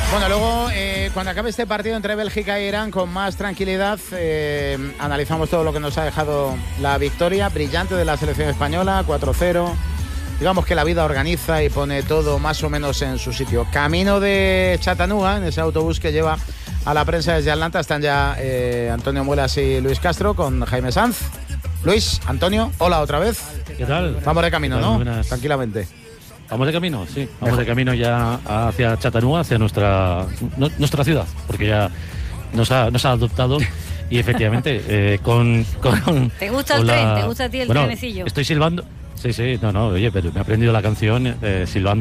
Bueno, luego, cuando acabe este partido entre Bélgica e Irán, con más tranquilidad, analizamos todo lo que nos ha dejado la victoria brillante de la selección española, 4-0. Digamos que la vida organiza y pone todo más o menos en su sitio. Camino de Chattanooga, en ese autobús que lleva a la prensa desde Atlanta, están ya Antonio Muelas y Luis Castro con Jaime Sanz. Luis, Antonio, hola otra vez. ¿Qué tal? Vamos de camino, ¿no? Buenas. Tranquilamente. Vamos de camino, sí. Vamos de camino ya hacia Chattanooga, hacia nuestra ciudad, porque ya nos ha adoptado. Y efectivamente, ¿Te gusta el tren? ¿Te gusta a ti el trenecillo? Estoy silbando. Sí, no, oye, pero me he aprendido la canción silbando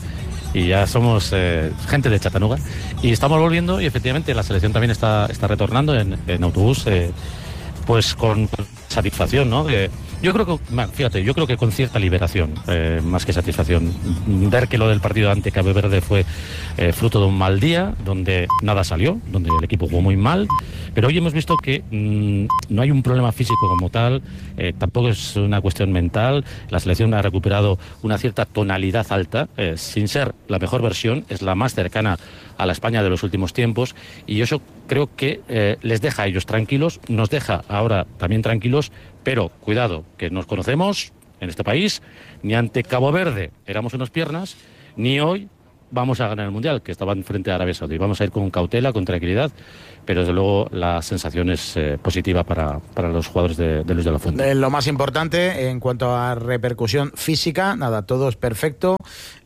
y ya somos gente de Chattanooga. Y estamos volviendo y efectivamente la selección también está retornando en autobús, pues con satisfacción, ¿no? Yo creo que con cierta liberación, más que satisfacción. Ver que lo del partido ante Cabo Verde fue fruto de un mal día, donde nada salió, donde el equipo jugó muy mal, pero hoy hemos visto que no hay un problema físico como tal, tampoco es una cuestión mental. La selección ha recuperado una cierta tonalidad alta, sin ser la mejor versión, es la más cercana a la España de los últimos tiempos, y eso creo que les deja a ellos tranquilos, nos deja ahora también tranquilos, pero cuidado, que nos conocemos en este país, ni ante Cabo Verde éramos unas piernas, ni hoy vamos a ganar el Mundial, que estaban frente a Arabia Saudí. Vamos a ir con cautela, con tranquilidad, pero desde luego la sensación es positiva para los jugadores de Luis de la Fuente. Lo más importante en cuanto a repercusión física, nada, todo es perfecto.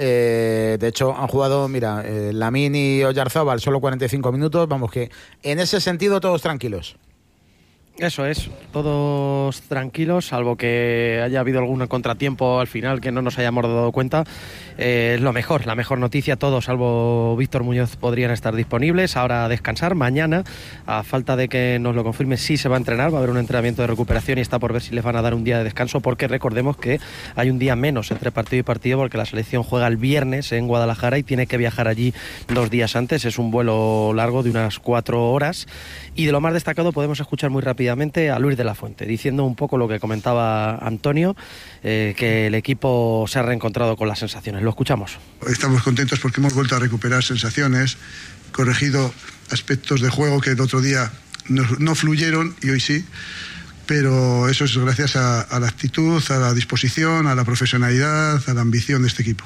De hecho, han jugado, mira, Lamín y Oyarzábal solo 45 minutos. Vamos, que en ese sentido todos tranquilos. Eso es, todos tranquilos, salvo que haya habido algún contratiempo al final que no nos hayamos dado cuenta. Es la mejor noticia, todos salvo Víctor Muñoz podrían estar disponibles. Ahora a descansar, mañana, a falta de que nos lo confirme, sí se va a entrenar, va a haber un entrenamiento de recuperación y está por ver si les van a dar un día de descanso, porque recordemos que hay un día menos entre partido y partido, porque la selección juega el viernes en Guadalajara y tiene que viajar allí 2 días antes. Es un vuelo largo de unas 4 horas. Y de lo más destacado podemos escuchar muy rápidamente a Luis de la Fuente, diciendo un poco lo que comentaba Antonio, que el equipo se ha reencontrado con las sensaciones. Lo escuchamos. Estamos contentos porque hemos vuelto a recuperar sensaciones, corregido aspectos de juego que el otro día no fluyeron y hoy sí, pero eso es gracias a la actitud, a la disposición, a la profesionalidad, a la ambición de este equipo.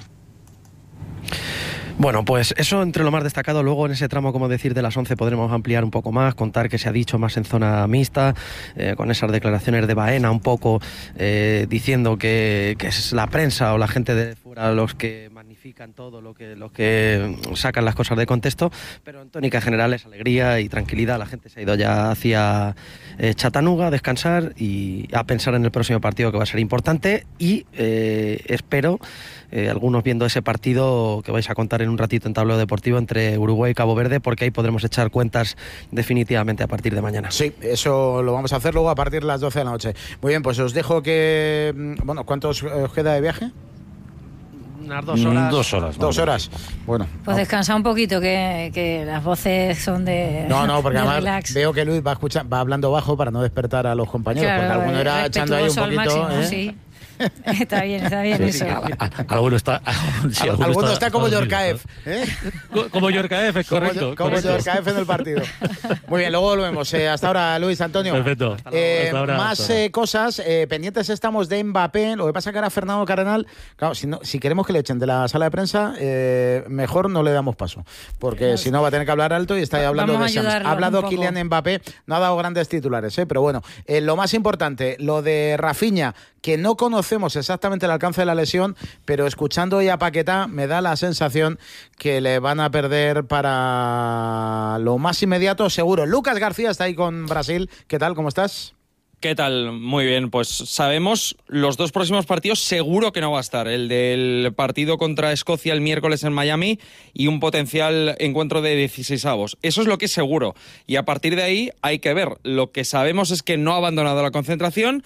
Bueno, pues eso entre lo más destacado. Luego en ese tramo, como decir, de las 11 podremos ampliar un poco más, contar que se ha dicho más en zona mixta, con esas declaraciones de Baena un poco diciendo que es la prensa o la gente de fuera los que magnifican todo, los que sacan las cosas de contexto, pero en tónica general es alegría y tranquilidad. La gente se ha ido ya hacia Chattanooga a descansar y a pensar en el próximo partido, que va a ser importante, y espero, algunos viendo ese partido que vais a contar en un ratito en Tablero Deportivo entre Uruguay y Cabo Verde, porque ahí podremos echar cuentas definitivamente a partir de mañana. Sí, eso lo vamos a hacer luego a partir de las 12 de la noche. Muy bien, pues os dejo que... Bueno, ¿cuánto os queda de viaje? Unas 2 horas. 2 horas. 2 horas. Bueno. Pues descansa un poquito, que las voces son de... No, porque además relax. veo que Luis va hablando bajo para no despertar a los compañeros, Claro, porque alguno era echando ahí un poquito... Máximo, sí. Está bien sí, Sí. eso. Alguno está... Sí, alguno está como Yorkaev, ¿eh? Como Yorkaev, es correcto. Como Yorkaev en el partido. Muy bien, luego volvemos. Hasta ahora, Luis, Antonio. Perfecto. Hasta ahora, más cosas. Pendientes estamos de Mbappé. Lo que pasa que ahora Fernando Cardenal, claro, si queremos que le echen de la sala de prensa, mejor no le damos paso, porque si no va a tener que hablar alto y está ahí hablando de Shams. Ha hablado Kylian Mbappé, no ha dado grandes titulares, pero bueno, lo más importante, lo de Rafinha, que no conocemos exactamente el alcance de la lesión, pero escuchando hoy a Paquetá me da la sensación que le van a perder para lo más inmediato, seguro. Lucas García está ahí con Brasil. ¿Qué tal? ¿Cómo estás? ¿Qué tal? Muy bien, pues sabemos los 2 próximos partidos seguro que no va a estar. El del partido contra Escocia el miércoles en Miami y un potencial encuentro de 16avos. Eso es lo que es seguro. Y a partir de ahí hay que ver. Lo que sabemos es que no ha abandonado la concentración.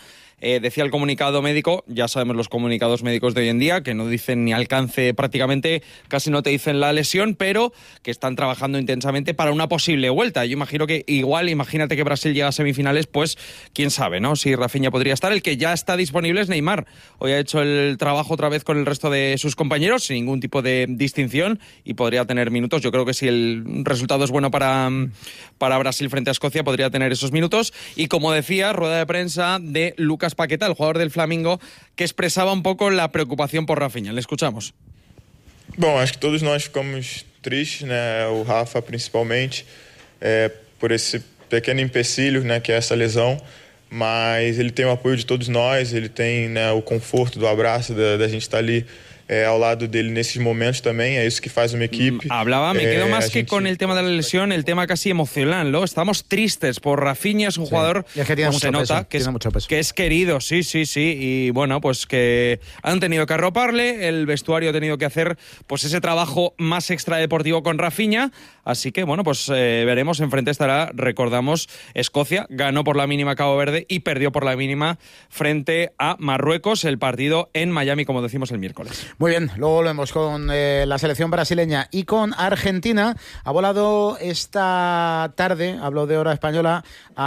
Decía el comunicado médico, ya sabemos los comunicados médicos de hoy en día, que no dicen ni alcance prácticamente, casi no te dicen la lesión, pero que están trabajando intensamente para una posible vuelta. Yo imagino que igual, imagínate que Brasil llega a semifinales, pues quién sabe, ¿no? Si Rafinha podría estar. El que ya está disponible es Neymar. Hoy ha hecho el trabajo otra vez con el resto de sus compañeros, sin ningún tipo de distinción, y podría tener minutos. Yo creo que si el resultado es bueno para Brasil frente a Escocia, podría tener esos minutos. Y como decía, rueda de prensa de Lucas Paquetá, el jugador del Flamengo, que expresaba un poco la preocupación por Rafinha. Le escuchamos. Bom, acho que todos nós ficamos tristes, né? O Rafa principalmente, por esse pequeno empecilho, né, que é essa lesão, mas ele tem o apoio de todos nós, ele tem, né, o conforto do abraço, da gente estar ali ao lado dele nesses momentos también, es eso que hace una equipe. Hablaba, me quedo más que con el tema de la lesión, el tema casi emocional, ¿no? Estamos tristes por Rafinha, es un jugador, y es que tiene pues mucho se nota peso, tiene mucho peso. Que es querido, sí, y bueno, pues que han tenido que arroparle, el vestuario ha tenido que hacer pues ese trabajo más extradeportivo con Rafinha, así que bueno, pues veremos, enfrente estará, recordamos, Escocia, ganó por la mínima Cabo Verde y perdió por la mínima frente a Marruecos, el partido en Miami, como decimos, el miércoles. Muy bien, luego volvemos con la selección brasileña y con Argentina. Ha volado esta tarde, hablo de hora española,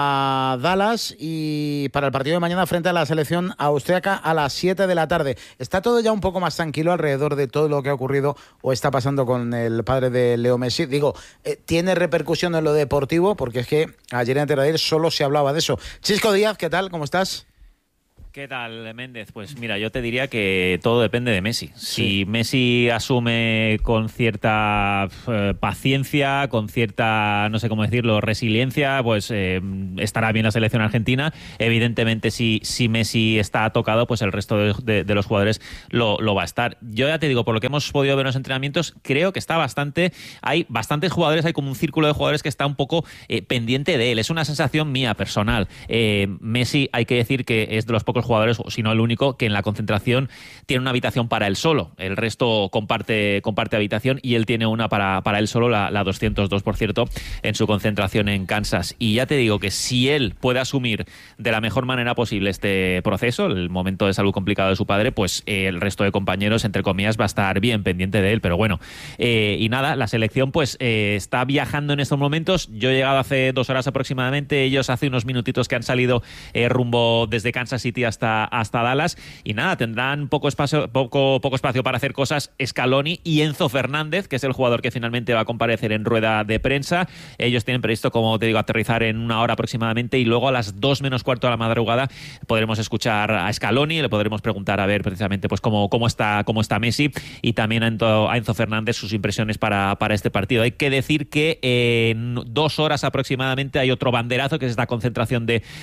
a Dallas y para el partido de mañana frente a la selección austriaca a las 7 de la tarde. ¿Está todo ya un poco más tranquilo alrededor de todo lo que ha ocurrido o está pasando con el padre de Leo Messi? Digo, ¿tiene repercusión en lo deportivo? Porque es que ayer y antes de ayer solo se hablaba de eso. Chisco Díaz, ¿qué tal? ¿Cómo estás? ¿Qué tal, Méndez? Pues mira, yo te diría que todo depende de Messi. Si Messi asume con cierta paciencia, con cierta, no sé cómo decirlo, resiliencia, pues estará bien la selección argentina. Evidentemente, si Messi está tocado, pues el resto de los jugadores lo va a estar. Yo ya te digo, por lo que hemos podido ver en los entrenamientos, creo que está hay bastantes jugadores, hay como un círculo de jugadores que está un poco pendiente de él. Es una sensación mía, personal. Messi, hay que decir que es de los pocos jugadores, o si no el único, que en la concentración tiene una habitación para él solo. El resto comparte habitación y él tiene una para él solo, la 202, por cierto, en su concentración en Kansas. Y ya te digo que si él puede asumir de la mejor manera posible este proceso, el momento de salud complicado de su padre, pues el resto de compañeros, entre comillas, va a estar bien pendiente de él. Pero bueno, y nada, la selección pues está viajando en estos momentos. Yo he llegado hace 2 horas aproximadamente, ellos hace unos minutitos que han salido rumbo desde Kansas City hasta Dallas, y nada, tendrán poco espacio para hacer cosas Scaloni y Enzo Fernández, que es el jugador que finalmente va a comparecer en rueda de prensa. Ellos tienen previsto, como te digo, aterrizar en 1 hora aproximadamente, y luego a las 2 menos cuarto de la madrugada podremos escuchar a Scaloni, le podremos preguntar a ver precisamente pues cómo está Messi, y también a Enzo Fernández sus impresiones para este partido. Hay que decir que en 2 horas aproximadamente hay otro banderazo, que es esta concentración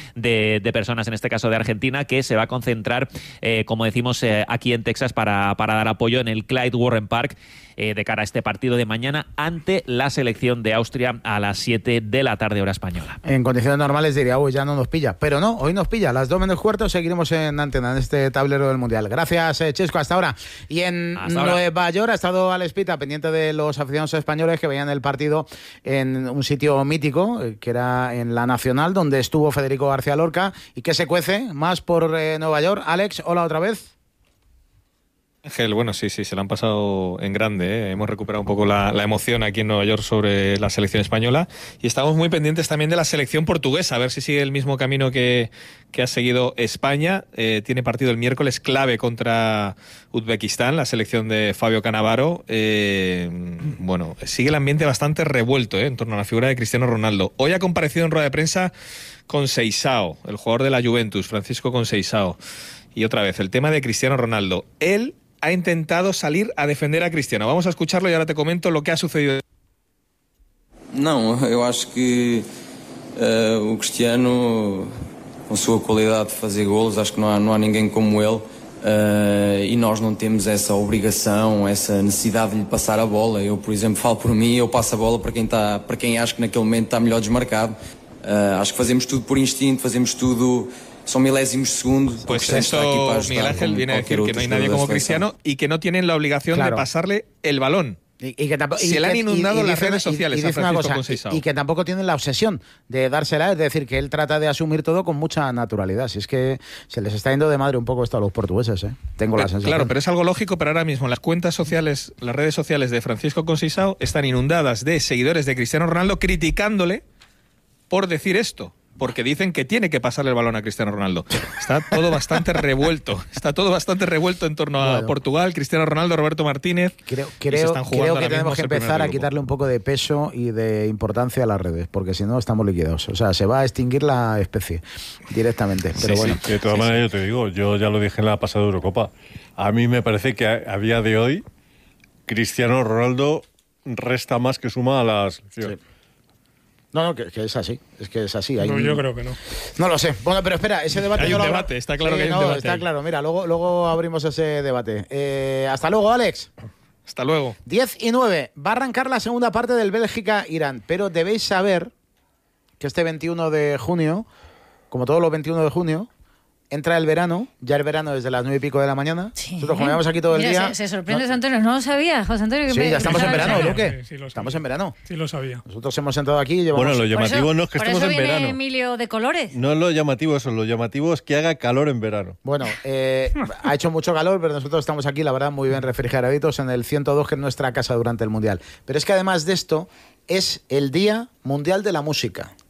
de personas, en este caso de Argentina, que se va a concentrar, como decimos, aquí en Texas para dar apoyo en el Clyde Warren Park de cara a este partido de mañana ante la selección de Austria a las 7 de la tarde, hora española. En condiciones normales diría, uy, ya no nos pilla, pero no, hoy nos pilla. A las 2 menos cuarto seguiremos en antena en este tablero del Mundial. Gracias, Chesco, hasta ahora. Y en Nueva York ha estado Alex Pita pendiente de los aficionados españoles que veían el partido en un sitio mítico, que era en la Nacional, donde estuvo Federico García Lorca, y que se cuece más por Nueva York. Alex, hola otra vez. Ángel, bueno, sí, se la han pasado en grande, ¿eh? Hemos recuperado un poco la emoción aquí en Nueva York sobre la selección española, y estamos muy pendientes también de la selección portuguesa, a ver si sigue el mismo camino que ha seguido España. Tiene partido el miércoles clave contra Uzbekistán, la selección de Fabio Cannavaro. Bueno, sigue el ambiente bastante revuelto en torno a la figura de Cristiano Ronaldo. Hoy ha comparecido en rueda de prensa Conceição, el jugador de la Juventus, Francisco Conceição. Y otra vez, el tema de Cristiano Ronaldo. Él ha intentado salir a defender a Cristiano. Vamos a escucharlo y ahora te comento lo que ha sucedido. Não, eu acho que o Cristiano, com sua qualidade de fazer golos, acho que não há ninguém como ele, e nós não temos essa obrigação, essa necessidade de lhe passar a bola. Eu, por exemplo, falo por mim, eu passo a bola para quem acho que naquele momento está melhor desmarcado. Acho que fazemos tudo por instinto, fazemos tudo... Son milésimos de segundo. Pues eso, Miguel Ángel viene a decir que no hay nadie como Cristiano y que no tienen la obligación de pasarle el balón. Y que tampoco, se le han inundado las redes sociales a Francisco Conceição. Y que tampoco tienen la obsesión de dársela, es decir, que él trata de asumir todo con mucha naturalidad. Si es que se les está yendo de madre un poco esto a los portugueses, ¿eh? Tengo la sensación. Claro, pero es algo lógico, pero ahora mismo las cuentas sociales, las redes sociales de Francisco Conceição están inundadas de seguidores de Cristiano Ronaldo criticándole por decir esto. Porque dicen que tiene que pasarle el balón a Cristiano Ronaldo. Está todo bastante revuelto. Está todo bastante revuelto en torno a Portugal, Cristiano Ronaldo, Roberto Martínez. Creo que tenemos que empezar a quitarle un poco de peso y de importancia a las redes, porque si no estamos liquidados. O sea, se va a extinguir la especie directamente. Pero bueno. De todas maneras, yo te digo, yo ya lo dije en la pasada Eurocopa. A mí me parece que a día de hoy Cristiano Ronaldo resta más que suma a la selección. Sí. No, que es así. Es que es así. No, yo creo que no. No lo sé. Bueno, pero espera, ese debate... Hay un debate, está claro que hay un debate. Está claro, mira, luego abrimos ese debate. Hasta luego, Alex. Hasta luego. 10:09. Va a arrancar la segunda parte del Bélgica-Irán, pero debéis saber que este 21 de junio, como todos los 21 de junio, entra el verano, ya el verano desde las 9:00 de la mañana. Sí. Nosotros como llevamos aquí todo el día... Se sorprende José Antonio, no lo sabía, José Antonio. Sí, ya estamos en verano, Luque. Sí, estamos en verano. Sí, lo sabía. Nosotros hemos entrado aquí y llevamos... Bueno, lo llamativo no es que estemos en verano. Por eso viene Emilio de colores. No es lo llamativo eso, lo llamativo es que haga calor en verano. Bueno, ha hecho mucho calor, pero nosotros estamos aquí, la verdad, muy bien refrigeraditos en el 102, que es nuestra casa durante el Mundial. Pero es que además de esto, es el Día Mundial de la Música.